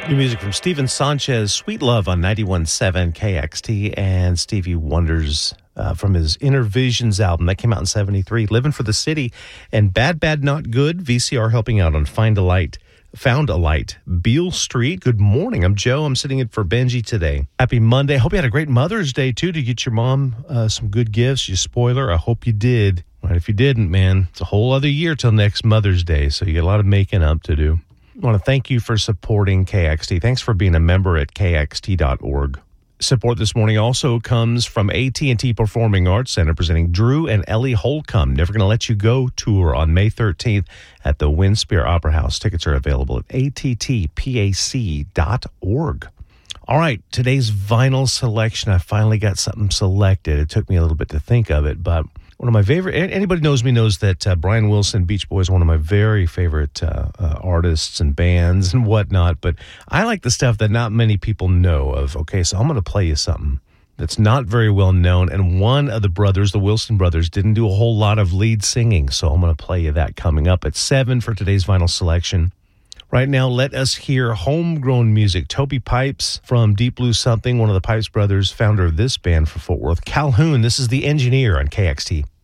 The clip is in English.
New music from Steven Sanchez, Sweet Love on 91.7 KXT, and Stevie Wonder's from his Inner Visions album that came out in 73, Living for the City, and Bad Bad Not Good, VCR helping out on Found a Light, Beale Street. Good morning, I'm Joe. I'm sitting in for Benji today. Happy Monday. Hope you had a great Mother's Day, too. Did you get your mom some good gifts? You spoiler, I hope you did. Right, if you didn't, man, it's a whole other year till next Mother's Day, so you got a lot of making up to do. I want to thank you for supporting KXT. Thanks for being a member at kxt.org. Support this morning also comes from AT&T Performing Arts Center, presenting Drew and Ellie Holcomb, Never Gonna Let You Go tour on May 13th at the Winspear Opera House. Tickets are available at attpac.org. All right, today's vinyl selection. I finally got something selected. It took me a little bit to think of it, but one of my favorite, anybody knows me knows that Brian Wilson, Beach Boys, one of my very favorite artists and bands and whatnot. But I like the stuff that not many people know of. Okay, so I'm going to play you something that's not very well known. And one of the brothers, the Wilson brothers, didn't do a whole lot of lead singing. So I'm going to play you that coming up at 7 for today's vinyl selection. Right now, let us hear homegrown music. Toby Pipes from Deep Blue Something, one of the Pipes brothers, founder of this band for Fort Worth. Calhoun, this is The Engineer on KXT.